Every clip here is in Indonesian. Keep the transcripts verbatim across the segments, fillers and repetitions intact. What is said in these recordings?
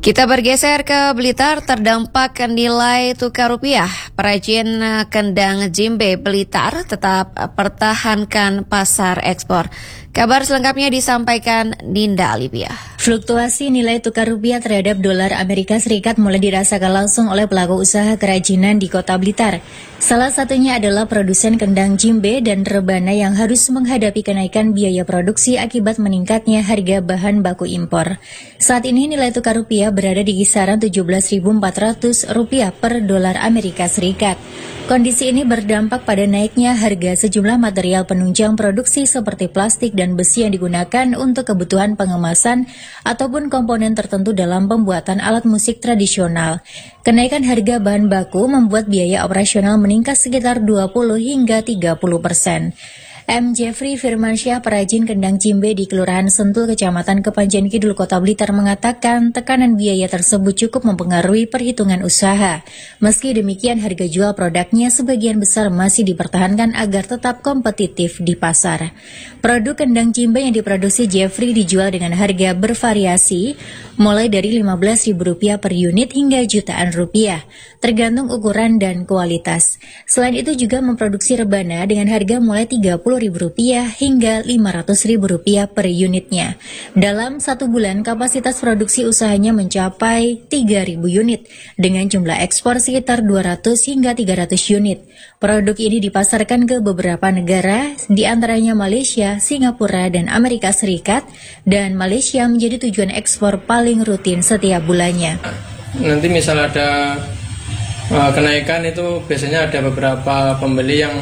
Kita bergeser ke Blitar, terdampak nilai tukar rupiah. Perajin kendang jimbe Blitar tetap pertahankan pasar ekspor. Kabar selengkapnya disampaikan Dinda Alivia. Fluktuasi nilai tukar rupiah terhadap dolar Amerika Serikat mulai dirasakan langsung oleh pelaku usaha kerajinan di Kota Blitar. Salah satunya adalah produsen kendang jimbe dan rebana yang harus menghadapi kenaikan biaya produksi akibat meningkatnya harga bahan baku impor. Saat ini nilai tukar rupiah berada di kisaran tujuh belas ribu empat ratus rupiah per dolar Amerika Serikat. Kondisi ini berdampak pada naiknya harga sejumlah material penunjang produksi seperti plastik dan besi yang digunakan untuk kebutuhan pengemasan ataupun komponen tertentu dalam pembuatan alat musik tradisional. Kenaikan harga bahan baku membuat biaya operasional meningkat sekitar dua puluh hingga tiga puluh persen. M. Jeffrey Firmansyah, perajin kendang jimbe di Kelurahan Sentul, Kecamatan Kepanjen Kidul, Kota Blitar mengatakan tekanan biaya tersebut cukup mempengaruhi perhitungan usaha. Meski demikian, harga jual produknya sebagian besar masih dipertahankan agar tetap kompetitif di pasar. Produk kendang jimbe yang diproduksi Jeffrey dijual dengan harga bervariasi, mulai dari lima belas ribu rupiah per unit hingga jutaan rupiah, tergantung ukuran dan kualitas. Selain itu juga memproduksi rebana dengan harga mulai tiga puluh ribu rupiah hingga lima ratus ribu rupiah per unitnya. Dalam satu bulan, kapasitas produksi usahanya mencapai tiga ribu unit, dengan jumlah ekspor sekitar dua ratus hingga tiga ratus unit. Produk ini dipasarkan ke beberapa negara, di antaranya Malaysia, Singapura, dan Amerika Serikat, dan Malaysia menjadi tujuan ekspor paling rutin setiap bulannya. Nanti misal ada uh, kenaikan itu biasanya ada beberapa pembeli yang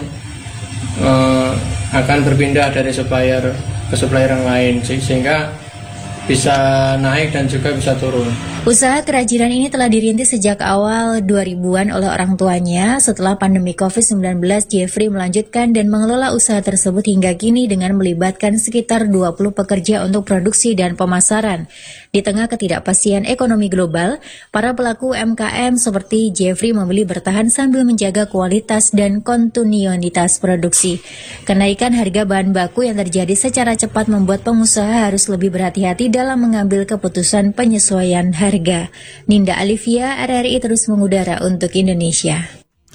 uh, akan berpindah dari supplier ke supplier yang lain sehingga bisa naik dan juga bisa turun. Usaha kerajinan ini telah dirintis sejak awal dua ribuan oleh orang tuanya. Setelah pandemi covid sembilan belas, Jeffrey melanjutkan dan mengelola usaha tersebut hingga kini dengan melibatkan sekitar dua puluh pekerja untuk produksi dan pemasaran. Di tengah ketidakpastian ekonomi global, para pelaku U M K M seperti Jeffrey memilih bertahan sambil menjaga kualitas dan kontinuitas produksi. Kenaikan harga bahan baku yang terjadi secara cepat membuat pengusaha harus lebih berhati-hati dalam mengambil keputusan penyesuaian harga. Ninda Alivia, R R I terus mengudara untuk Indonesia.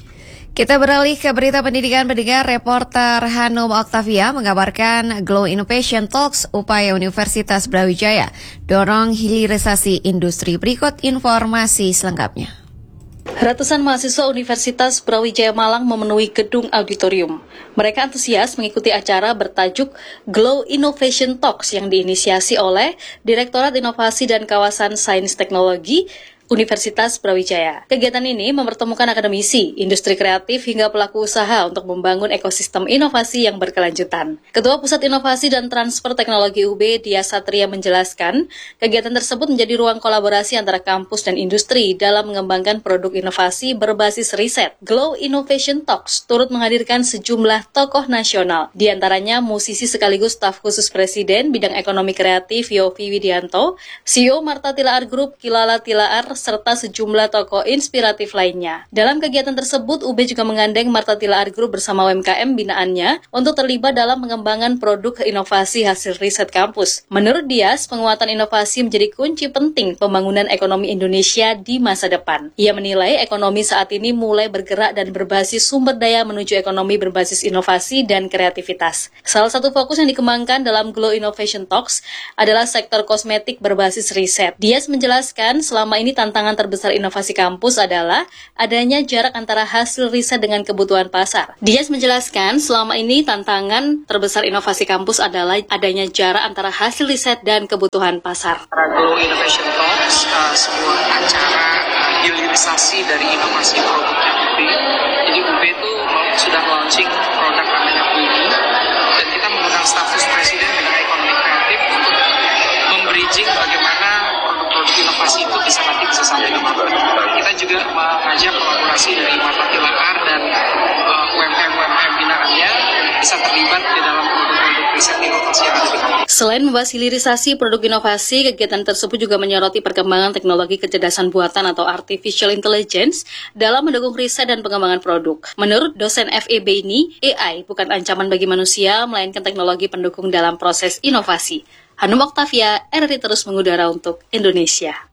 Kita beralih ke berita pendidikan pendengar. Reporter Hanum Oktavia mengabarkan Glow Innovation Talks, upaya Universitas Brawijaya dorong hilirisasi industri. Berikut informasi selengkapnya. Ratusan mahasiswa Universitas Brawijaya Malang memenuhi gedung auditorium. Mereka antusias mengikuti acara bertajuk Glow Innovation Talks yang diinisiasi oleh Direktorat Inovasi dan Kawasan Sains Teknologi Universitas Brawijaya. Kegiatan ini mempertemukan akademisi, industri kreatif hingga pelaku usaha untuk membangun ekosistem inovasi yang berkelanjutan. Ketua Pusat Inovasi dan Transfer Teknologi U B, Dia Satria menjelaskan, kegiatan tersebut menjadi ruang kolaborasi antara kampus dan industri dalam mengembangkan produk inovasi berbasis riset. Glow Innovation Talks turut menghadirkan sejumlah tokoh nasional, di antaranya musisi sekaligus staf khusus Presiden bidang ekonomi kreatif Yofi Widianto, C E O Marta Tilaar Group Kilala Tilaar, serta sejumlah tokoh inspiratif lainnya. Dalam kegiatan tersebut, U B juga menggandeng Marta Tilaar Group bersama U M K M binaannya untuk terlibat dalam pengembangan produk inovasi hasil riset kampus. Menurut Dias, penguatan inovasi menjadi kunci penting pembangunan ekonomi Indonesia di masa depan. Ia menilai ekonomi saat ini mulai bergerak dan berbasis sumber daya menuju ekonomi berbasis inovasi dan kreativitas. Salah satu fokus yang dikembangkan dalam Glow Innovation Talks adalah sektor kosmetik berbasis riset. Dias menjelaskan selama ini tantangan terbesar inovasi kampus adalah adanya jarak antara hasil riset dengan kebutuhan pasar. Dias menjelaskan selama ini tantangan terbesar inovasi kampus adalah adanya jarak antara hasil riset dan kebutuhan pasar. Glow Innovation Talks, uh, sebuah acara uh, hilirisasi dari inovasi produknya U B. Jadi U B itu sudah launching produk namanya Bumi, dan kita mengundang staf khusus Presiden bidang ekonomi kreatif untuk membridging bagaimana produk-produk inovasi itu bisa nanti bisa sampai ke market. Kita juga mengajak kolaborasi dari Marta Tilaar dan uh, U M K M-U M K M binaannya bisa terlibat di dalam produk-produk riset inovasi yang ada di kampus. Selain membahas hilirisasi produk inovasi, kegiatan tersebut juga menyoroti perkembangan teknologi kecerdasan buatan atau artificial intelligence dalam mendukung riset dan pengembangan produk. Menurut dosen F E B ini, A I bukan ancaman bagi manusia, melainkan teknologi pendukung dalam proses inovasi. Hanum Oktavia, R R I terus mengudara untuk Indonesia.